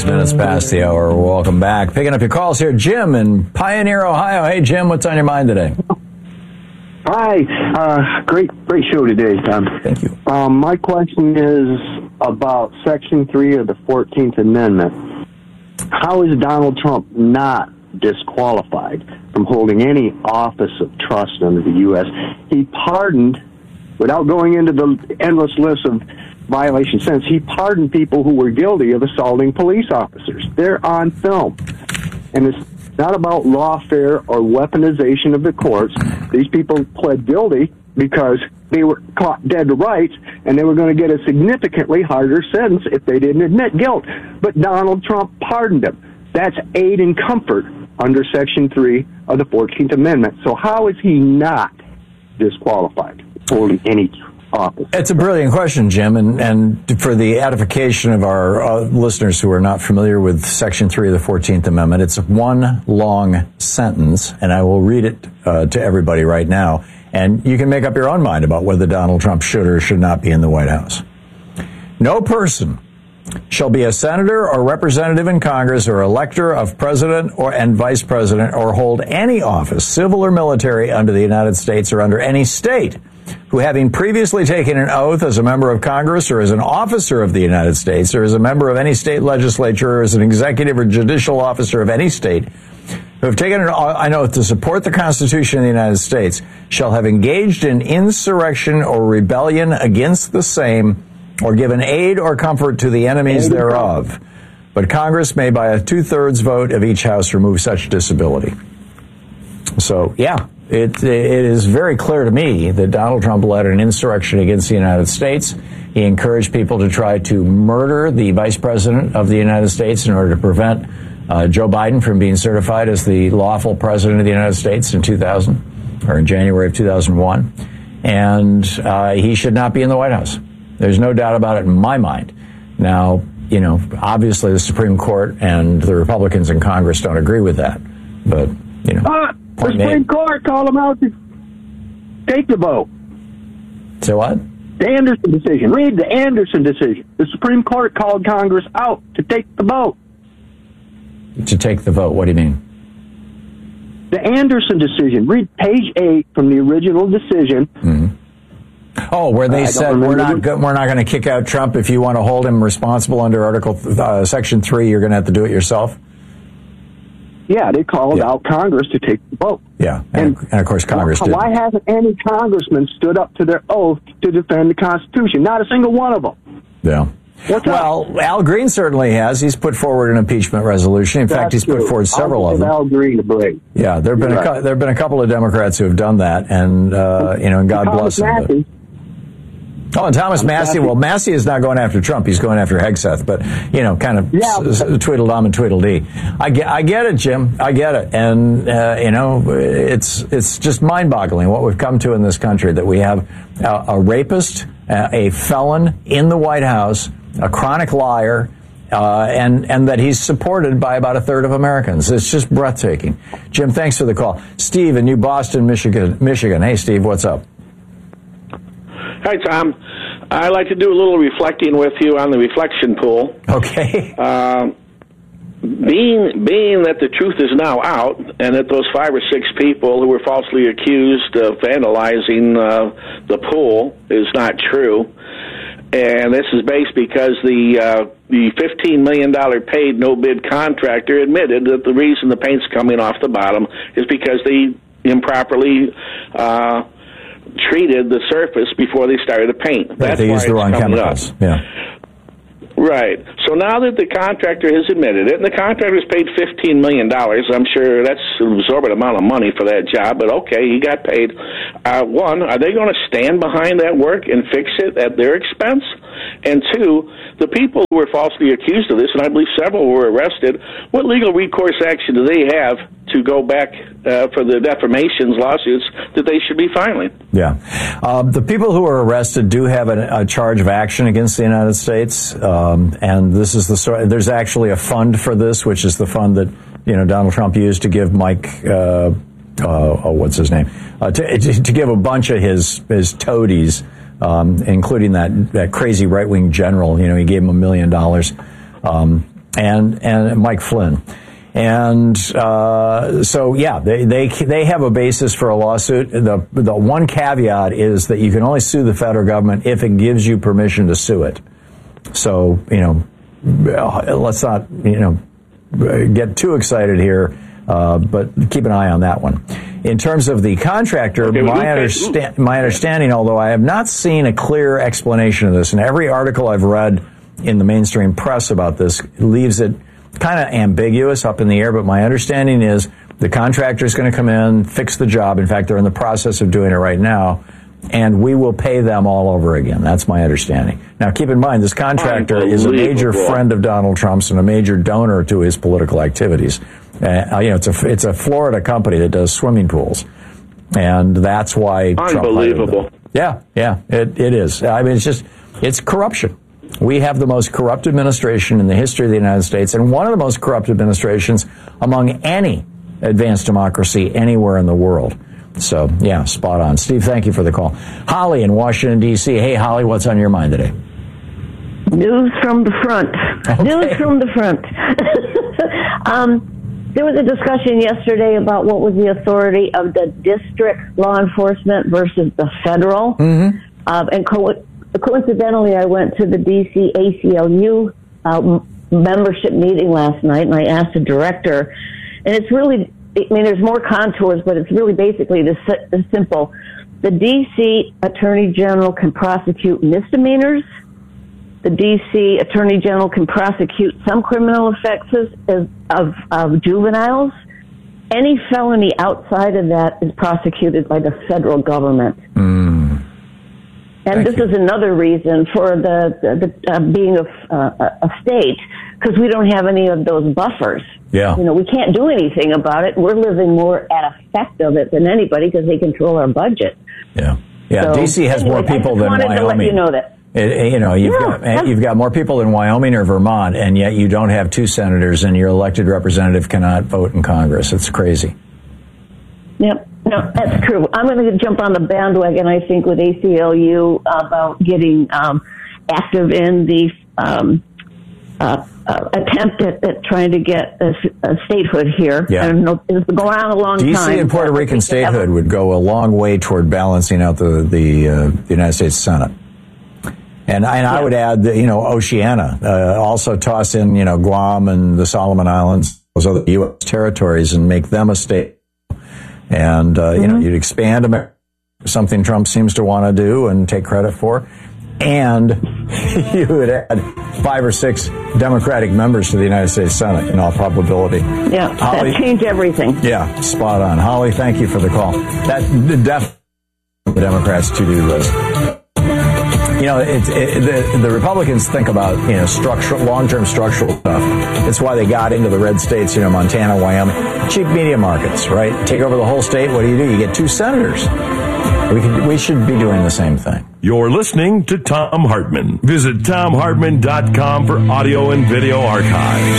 6 minutes past the hour. Welcome back. Picking up your calls here. Jim in Pioneer, Ohio. Hey, Jim, what's on your mind today? Hi. Great show today, Tom. Thank you. My question is about Section 3 of the 14th Amendment. How is Donald Trump not disqualified from holding any office of trust under the U.S.? He pardoned, without going into the endless list of violations since, he pardoned people who were guilty of assaulting police officers. They're on film. And it's not about lawfare or weaponization of the courts. These people pled guilty because they were caught dead to rights, and they were going to get a significantly harder sentence if they didn't admit guilt. But Donald Trump pardoned them. That's aid and comfort under Section 3 of the 14th Amendment. So how is he not disqualified holding any office? It's a brilliant question, Jim, and for the edification of our listeners who are not familiar with Section 3 of the 14th Amendment, it's one long sentence, and I will read it to everybody right now, and you can make up your own mind about whether Donald Trump should or should not be in the White House. No person shall be a senator or representative in Congress or elector of president and vice president or hold any office, civil or military, under the United States or under any state, who, having previously taken an oath as a member of Congress or as an officer of the United States or as a member of any state legislature or as an executive or judicial officer of any state, who have taken an oath to support the Constitution of the United States, shall have engaged in insurrection or rebellion against the same or given aid or comfort to the enemies thereof. But Congress may, by a 2/3 vote of each house, remove such disability. So, yeah. It is very clear to me that Donald Trump led an insurrection against the United States. He encouraged people to try to murder the vice president of the United States in order to prevent Joe Biden from being certified as the lawful president of the United States in 2000, or in January of 2001. And he should not be in the White House. There's no doubt about it in my mind. Now, obviously the Supreme Court and the Republicans in Congress don't agree with that. But, the Supreme Court called him out to take the vote. So what? The Anderson decision. Read the Anderson decision. The Supreme Court called Congress out to take the vote. To take the vote? What do you mean? The Anderson decision. Read page 8 from the original decision. Mm-hmm. Oh, where they said we're not going to kick out Trump if you want to hold him responsible under Section 3. You're going to have to do it yourself. Yeah, they called out Congress to take the vote. Yeah, and of course Congress did. Why hasn't any congressman stood up to their oath to defend the Constitution? Not a single one of them. Yeah. Well, Al Green certainly has. He's put forward an impeachment resolution. In fact, he's put forward several of them. Al Green to break. Yeah, there have been a couple of Democrats who have done that, and and God bless them. Oh, and Thomas Massey. Well, Massey is not going after Trump. He's going after Hegseth, but, kind of tweedledum and tweedledee. I get it, Jim. I get it. And, it's just mind-boggling what we've come to in this country, that we have a rapist, a felon in the White House, a chronic liar, and that he's supported by about 1/3 of Americans. It's just breathtaking. Jim, thanks for the call. Steve in New Boston, Michigan. Hey, Steve, what's up? Hi, Tom. I'd like to do a little reflecting with you on the reflection pool. Okay. Being that the truth is now out, and that those 5 or 6 people who were falsely accused of vandalizing the pool is not true, and this is based because the $15 million paid no-bid contractor admitted that the reason the paint's coming off the bottom is because they improperly treated the surface before they started to paint. Right, they used the wrong chemicals. Yeah. Right. So now that the contractor has admitted it, and the contractor's paid $15 million, I'm sure that's an exorbitant amount of money for that job, but okay, he got paid. One, are they going to stand behind that work and fix it at their expense? And two, the people who were falsely accused of this, and I believe several were arrested, what legal recourse action do they have to go back for the defamations lawsuits that they should be filing? Yeah. The people who are arrested do have a charge of action against the United States, and this is the story. There's actually a fund for this, which is the fund that Donald Trump used to give Mike, what's his name, to give a bunch of his toadies, including that crazy right-wing general. He gave him $1 million. and Mike Flynn. And so, yeah, they have a basis for a lawsuit. The one caveat is that you can only sue the federal government if it gives you permission to sue it. So, let's not, get too excited here, but keep an eye on that one. In terms of the contractor, my understanding, although I have not seen a clear explanation of this, and every article I've read in the mainstream press about this leaves it kind of ambiguous, up in the air, but my understanding is the contractor is going to come in, fix the job. In fact, they're in the process of doing it right now, and we will pay them all over again. That's my understanding. Now, keep in mind, this contractor is a major friend of Donald Trump's and a major donor to his political activities. It's a Florida company that does swimming pools, and that's why unbelievable. Trump it is. I mean, it's corruption. We have the most corrupt administration in the history of the United States, and one of the most corrupt administrations among any advanced democracy anywhere in the world. So, yeah, spot on. Steve, thank you for the call. Holly in Washington, D.C. Hey, Holly, what's on your mind today? News from the front. Okay. News from the front. There was a discussion yesterday about what was the authority of the district law enforcement versus the federal. Mm-hmm. And coincidentally, I went to the D.C. ACLU membership meeting last night, and I asked the director, and it's really, there's more contours, but it's really basically this simple. The D.C. Attorney General can prosecute misdemeanors. The D.C. Attorney General can prosecute some criminal offenses of juveniles. Any felony outside of that is prosecuted by the federal government. And this is another reason for the being a state, because we don't have any of those buffers. Yeah. We can't do anything about it. We're living more at effect of it than anybody because they control our budget. Yeah. Yeah. So, D.C. has more people than Wyoming. To let you know that. You've got more people in Wyoming or Vermont, and yet you don't have 2 senators, and your elected representative cannot vote in Congress. It's crazy. Yep. No, that's true. I'm going to jump on the bandwagon, I think, with ACLU about getting active in the attempt at trying to get a statehood here. Yeah. I don't know, it's been going on a long time. D.C. and Puerto Rican statehood would go a long way toward balancing out the United States Senate. And I would add that, Oceania, also toss in, Guam and the Solomon Islands, those other U.S. territories, and make them a state. And, you'd expand America, something Trump seems to want to do and take credit for. And you would add 5 or 6 Democratic members to the United States Senate in all probability. Yeah, Holly, that changed everything. Yeah, spot on. Holly, thank you for the call. That definitely the Democrats' to-do list. The Republicans think about, long-term structural stuff. It's why they got into the red states, Montana, Wyoming. Cheap media markets, right? Take over the whole state. What do? You get 2 senators. We should be doing the same thing. You're listening to Thom Hartmann. Visit ThomHartmann.com for audio and video archives.